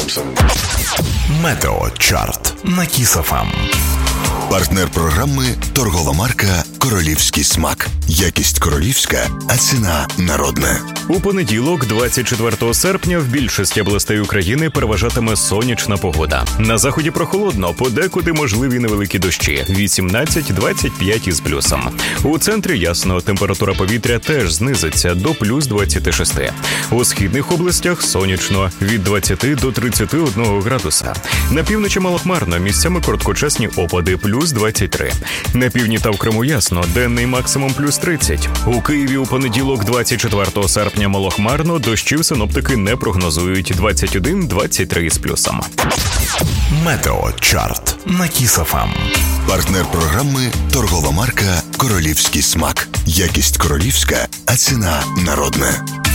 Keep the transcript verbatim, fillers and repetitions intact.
Метеочарт на Кіс еф ем. Партнер програми – торгова марка «Королівський смак». Якість королівська, а ціна народна. У понеділок, двадцять четвертого серпня, в більшості областей України переважатиме сонячна погода. На заході прохолодно, подекуди можливі невеликі дощі – вісімнадцять - двадцять п'ять із плюсом. У центрі ясно, температура повітря теж знизиться до плюс двадцять шість. У східних областях сонячно – від двадцяти до тридцяти одного градуса. На півночі малохмарно, місцями короткочасні опади – плюс двадцять три. На півдні та в Криму ясно, денний максимум – плюс тридцять. У Києві у понеділок, двадцять четвертого серпня, малохмарно, дощів синоптики не прогнозують – двадцять один - двадцять три із плюсом. Метеочарт на Кіс еф ем. Партнер програми – торгова марка «Королівський смак». Якість королівська, а ціна народна.